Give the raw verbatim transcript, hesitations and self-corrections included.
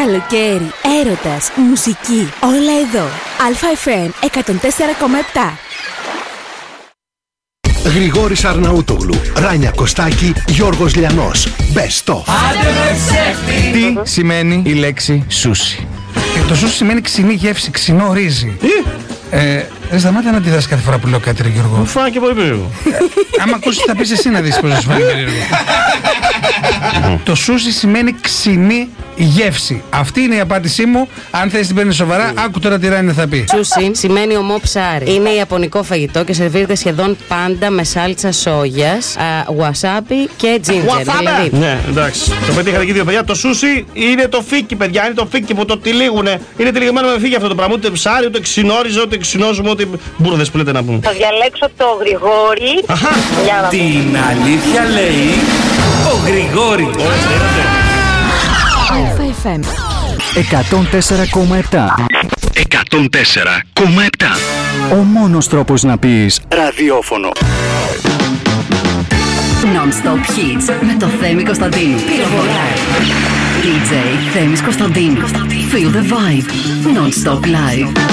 καλοκαίρι, έρωτας, μουσική, όλα εδώ. Αλφα εφ εμ εκατόν τέσσερα κόμμα επτά. Γρηγόρης Αρναούτογλου, Ράνια Κωστάκη, Γιώργος Λιανός. Best of. Τι σημαίνει η λέξη σούσι? Ε, το σούσι σημαίνει ξινή γεύση, ξινό ρύζι. Ε, δεν σταμάτα να αντιδράσεις κάθε φορά που λέω κάτι, ρε Γιώργο. Μου φάνηκε πολύ περίεργο. Άμα ακούσεις θα πεις εσύ να δεις πώς σου φάνηκε περίεργο. Το σούσι σημαίνει ξινή γεύση. Αυτή είναι η απάντησή μου. Αν θες την παίρνεις σοβαρά, άκου τώρα τι Ράνια θα πει. Σούσι σημαίνει ομό ψάρι. Είναι ιαπωνικό φαγητό και σερβίρεται σχεδόν πάντα με σάλτσα σόγιας, wasabi και ginger. Δηλαδή. Ναι, εντάξει. Το πετύχατε και δύο παιδιά. Το σούσι είναι το φίκι, παιδιά. Είναι το φίκι που το τυλίγουνε. Είναι τυλιγμένο με φίκι αυτό το πράγμα. Ούτε ψάρι, ούτε ξινόριζε, ούτε ξινόζουμε, ούτε μπουρδες που λέτε να πούμε. Θα διαλέξω το Γρηγόρη. Αχα. Την αλήθεια λέει ο Γρηγόρης. Αλφα εφ εμ εκατόν τέσσερα κόμμα επτά. εκατόν τέσσερα κόμμα επτά. Ο μόνος τρόπος να πεις ραδιόφωνο. Non-stop hits με το Θέμη Κωνσταντίνου. Πυροβολάει. ντι τζέι Θέμης Κωνσταντίνου. Feel the vibe. Non-stop live.